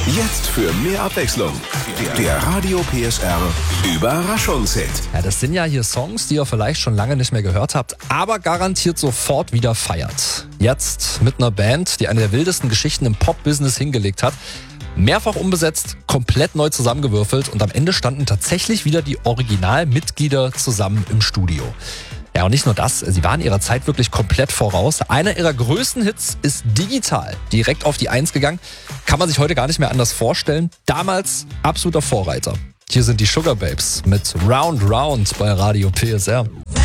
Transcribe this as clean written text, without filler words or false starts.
Jetzt für mehr Abwechslung. Der Radio PSR Überraschungshit. Ja, das sind ja hier Songs, die ihr vielleicht schon lange nicht mehr gehört habt, aber garantiert sofort wieder feiert. Jetzt mit einer Band, die eine der wildesten Geschichten im Pop-Business hingelegt hat. Mehrfach umbesetzt, komplett neu zusammengewürfelt und am Ende standen tatsächlich wieder die Originalmitglieder zusammen im Studio. Ja, und nicht nur das, sie waren ihrer Zeit wirklich komplett voraus. Einer ihrer größten Hits ist digital direkt auf die 1 gegangen. Kann man sich heute gar nicht mehr anders vorstellen. Damals absoluter Vorreiter. Hier sind die Sugababes mit Round Round bei Radio PSR.